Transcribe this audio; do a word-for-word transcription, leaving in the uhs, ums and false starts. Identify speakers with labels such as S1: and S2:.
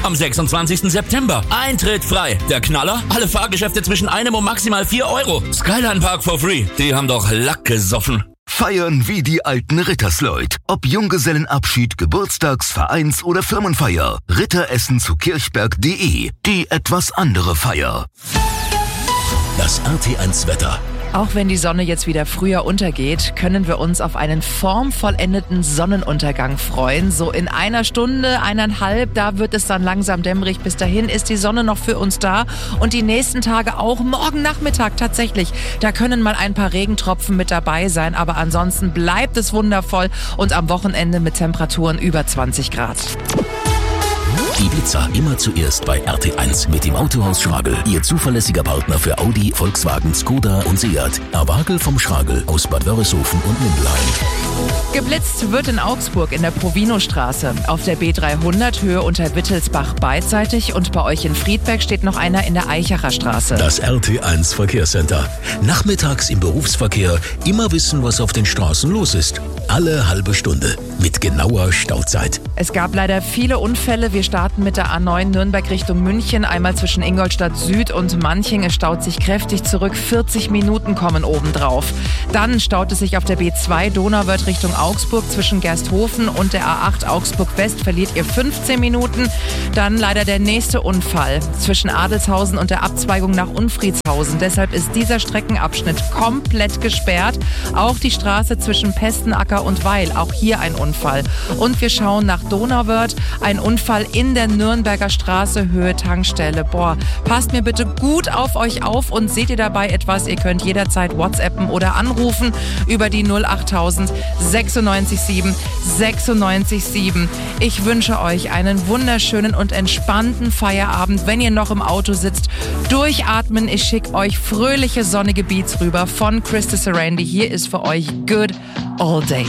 S1: Am sechsundzwanzigsten September. Eintritt frei. Der Knaller? Alle Fahrgeschäfte zwischen einem und maximal vier Euro. Skyline Park for free. Die haben doch Lack gesoffen.
S2: Feiern wie die alten Rittersleut. Ob Junggesellenabschied, Geburtstags-, Vereins- oder Firmenfeier. Ritteressen zu kirchberg punkt de. Die etwas andere Feier.
S3: Das R T eins Wetter.
S4: Auch wenn die Sonne jetzt wieder früher untergeht, können wir uns auf einen formvollendeten Sonnenuntergang freuen. So in einer Stunde, eineinhalb, da wird es dann langsam dämmerig. Bis dahin ist die Sonne noch für uns da. Und die nächsten Tage auch, morgen Nachmittag tatsächlich. Da können mal ein paar Regentropfen mit dabei sein. Aber ansonsten bleibt es wundervoll und am Wochenende mit Temperaturen über zwanzig Grad.
S3: Die Blitzer immer zuerst bei R T eins mit dem Autohaus Schragel. Ihr zuverlässiger Partner für Audi, Volkswagen, Skoda und Seat. Erwagel vom Schragel aus Bad Wörishofen und Mindelheim.
S4: Geblitzt wird in Augsburg in der Provinostraße. Auf der B dreihundert Höhe unter Wittelsbach beidseitig und bei euch in Friedberg steht noch einer in der Eichacher Straße.
S3: Das R T eins Verkehrscenter. Nachmittags im Berufsverkehr immer wissen, was auf den Straßen los ist. Alle halbe Stunde mit genauer Stauzeit.
S4: Es gab leider viele Unfälle. Wir starten mit der A neun Nürnberg Richtung München. Einmal zwischen Ingolstadt Süd und Manching. Es staut sich kräftig zurück. vierzig Minuten kommen obendrauf. Dann staut es sich auf der B zwei Donauwörth Richtung Augsburg. Zwischen Gersthofen und der A acht Augsburg West verliert ihr fünfzehn Minuten. Dann leider der nächste Unfall zwischen Adelshausen und der Abzweigung nach Unfriedshausen. Deshalb ist dieser Streckenabschnitt komplett gesperrt. Auch die Straße zwischen Pestenacker und Weil. Auch hier ein Unfall. Und wir schauen nach Donauwörth. Ein Unfall in der Nürnberger Straße, Höhe Tankstelle. Boah, passt mir bitte gut auf euch auf und seht ihr dabei etwas? Ihr könnt jederzeit WhatsAppen oder anrufen über die null achttausend sechsundneunzig sieben sechsundneunzig sieben. Ich wünsche euch einen wunderschönen und entspannten Feierabend. Wenn ihr noch im Auto sitzt, durchatmen. Ich schicke euch fröhliche sonnige Beats rüber von Krista Sarandon. Hier ist für euch Good All Day.